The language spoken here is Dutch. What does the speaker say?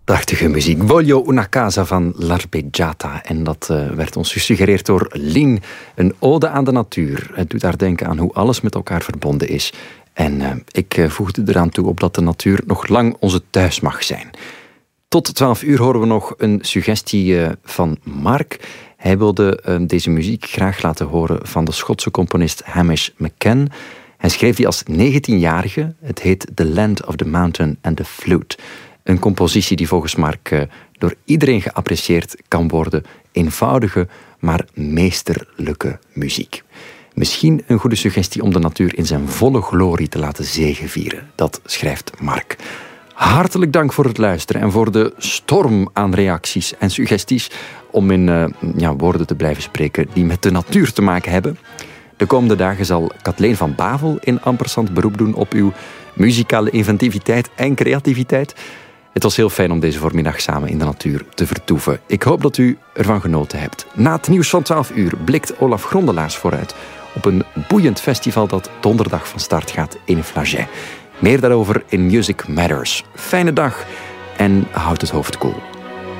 Prachtige muziek. Voglio una casa van l'Arpeggiata. En dat werd ons gesuggereerd door Lien. Een ode aan de natuur. Het doet haar denken aan hoe alles met elkaar verbonden is. En ik voegde eraan toe op dat de natuur nog lang onze thuis mag zijn. Tot 12 uur horen we nog een suggestie van Mark. Hij wilde deze muziek graag laten horen van de Schotse componist Hamish McCann. Hij schreef die als 19-jarige. Het heet The Land of the Mountain and the Flute. Een compositie die volgens Mark door iedereen geapprecieerd kan worden. Eenvoudige, maar meesterlijke muziek. Misschien een goede suggestie om de natuur in zijn volle glorie te laten zegevieren. Dat schrijft Mark. Hartelijk dank voor het luisteren en voor de storm aan reacties en suggesties om in woorden te blijven spreken die met de natuur te maken hebben. De komende dagen zal Kathleen van Bavel in Ampersand beroep doen op uw muzikale inventiviteit en creativiteit. Het was heel fijn om deze voormiddag samen in de natuur te vertoeven. Ik hoop dat u ervan genoten hebt. Na het nieuws van 12 uur blikt Olaf Grondelaars vooruit op een boeiend festival dat donderdag van start gaat in Flagey. Meer daarover in Music Matters. Fijne dag en houd het hoofd koel.